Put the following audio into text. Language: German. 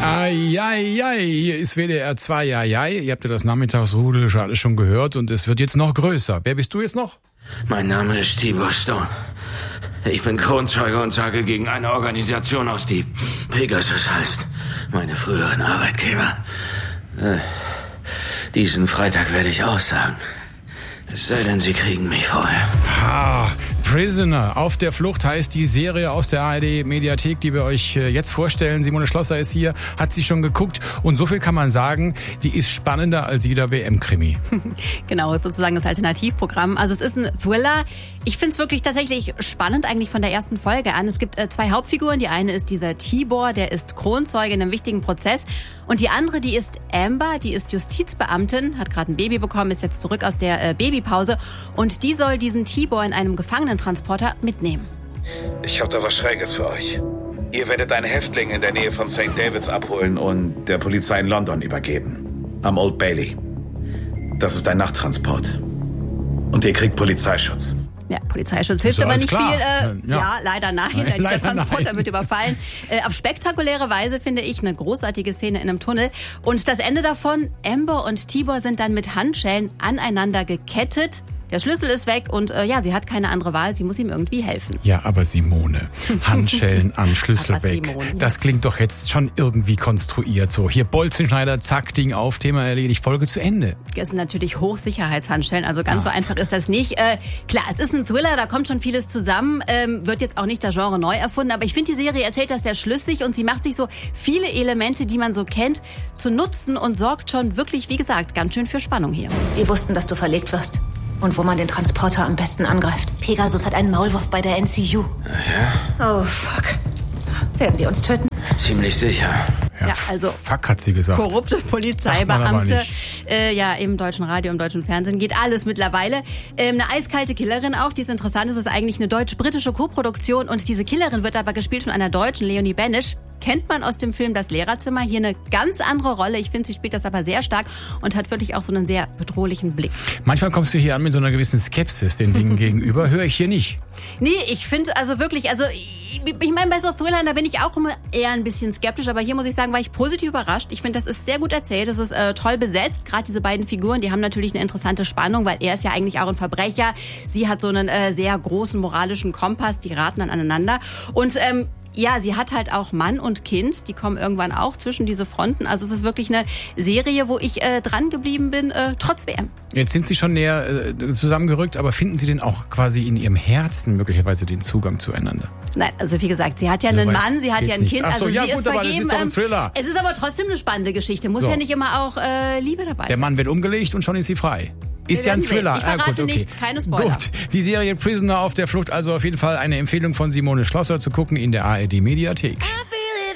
Eieiei, hier ist WDR 2, Ihr habt ja das Nachmittagsrudel alles schon gehört und es wird jetzt noch größer. Wer bist du jetzt noch? Mein Name ist Tibor Stone. Ich bin Kronzeuge und sage gegen eine Organisation aus, die Pegasus heißt. Meine früheren Arbeitgeber. Diesen Freitag werde ich aussagen. Es sei denn, Sie kriegen mich vorher. Prisoner auf der Flucht heißt die Serie aus der ARD-Mediathek, die wir euch jetzt vorstellen. Simone Schlosser ist hier, hat sie schon geguckt und so viel kann man sagen, die ist spannender als jeder WM-Krimi. Genau, sozusagen das Alternativprogramm. Also es ist ein Thriller. Ich finde es wirklich tatsächlich spannend eigentlich von der ersten Folge an. Es gibt zwei Hauptfiguren. Die eine ist dieser Tibor, der ist Kronzeuge in einem wichtigen Prozess. Und die andere, die ist Amber, die ist Justizbeamtin, hat gerade ein Baby bekommen, ist jetzt zurück aus der Babypause. Und die soll diesen Tibor in einem Gefangenentransporter mitnehmen. Ich habe da was Schräges für euch. Ihr werdet einen Häftling in der Nähe von St. David's abholen und der Polizei in London übergeben. Am Old Bailey. Das ist ein Nachttransport. Und ihr kriegt Polizeischutz. Ja, Polizeischutz hilft aber nicht klar. viel. Ja, leider nein. Der Transporter nein. wird überfallen. Auf spektakuläre Weise finde ich eine großartige Szene in einem Tunnel. Und das Ende davon, Amber und Tibor sind dann mit Handschellen aneinander gekettet. Der Schlüssel ist weg und sie hat keine andere Wahl. Sie muss ihm irgendwie helfen. Ja, aber Simone, Handschellen am Schlüssel Aber weg. Simone. Das klingt doch jetzt schon irgendwie konstruiert. So, hier Bolzenschneider, zack, Ding auf, Thema erledigt, Folge zu Ende. Das sind natürlich Hochsicherheitshandschellen, also ganz so einfach ist das nicht. Klar, es ist ein Thriller, da kommt schon vieles zusammen, wird jetzt auch nicht das Genre neu erfunden, aber ich finde, die Serie erzählt das sehr schlüssig und sie macht sich so viele Elemente, die man so kennt, zu nutzen und sorgt schon wirklich, wie gesagt, ganz schön für Spannung hier. Wir wussten, dass du verlegt wirst. Und wo man den Transporter am besten angreift. Pegasus hat einen Maulwurf bei der NCU. Ja? Oh, fuck. Werden die uns töten? Ziemlich sicher. Ja, also fuck, hat sie gesagt. Korrupte Sagt man aber Polizeibeamte, nicht. im deutschen Radio, im deutschen Fernsehen geht alles mittlerweile. Eine eiskalte Killerin auch, die ist interessant, es ist eigentlich eine deutsch-britische Koproduktion und diese Killerin wird aber gespielt von einer Deutschen, Leonie Benisch. Kennt man aus dem Film Das Lehrerzimmer, hier eine ganz andere Rolle. Ich finde, sie spielt das aber sehr stark und hat wirklich auch so einen sehr bedrohlichen Blick. Manchmal kommst du hier an mit so einer gewissen Skepsis den Dingen gegenüber, höre ich hier nicht. Nee, ich finde also wirklich, ich meine, bei so Thrillern, da bin ich auch immer eher ein bisschen skeptisch, aber hier muss ich sagen, war ich positiv überrascht. Ich finde, das ist sehr gut erzählt, das ist toll besetzt. Gerade diese beiden Figuren, die haben natürlich eine interessante Spannung, weil er ist ja eigentlich auch ein Verbrecher. Sie hat so einen sehr großen moralischen Kompass, die raten dann aneinander. Und sie hat halt auch Mann und Kind, die kommen irgendwann auch zwischen diese Fronten. Also es ist wirklich eine Serie, wo ich dran geblieben bin, trotz WM. Jetzt sind Sie schon näher zusammengerückt, aber finden Sie denn auch quasi in Ihrem Herzen möglicherweise den Zugang zueinander? Nein, also wie gesagt, sie hat ja einen Mann, sie hat ja ein Kind, Ach so, also ja, sie gut, ist aber vergeben. das ist doch ein Thriller. Es ist aber trotzdem eine spannende Geschichte, muss So. ja nicht immer auch Liebe dabei Der sein. Mann wird umgelegt und schon ist sie frei. Ist ja ein werden sehen. Thriller. Ich verrate gut, okay. nichts, keine Spoiler. Gut, die Serie Prisoner auf der Flucht, also auf jeden Fall eine Empfehlung von Simone Schlosser zu gucken in der ARD-Mediathek.